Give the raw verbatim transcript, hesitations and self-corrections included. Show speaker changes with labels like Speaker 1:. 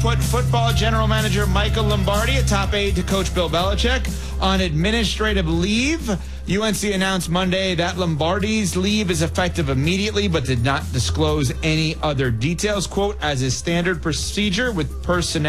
Speaker 1: Put football general manager Michael Lombardi, a top aide to Coach Bill Belichick, on administrative leave. U N C announced Monday that Lombardi's leave is effective immediately, but did not disclose any other details. Quote, as is standard procedure with personnel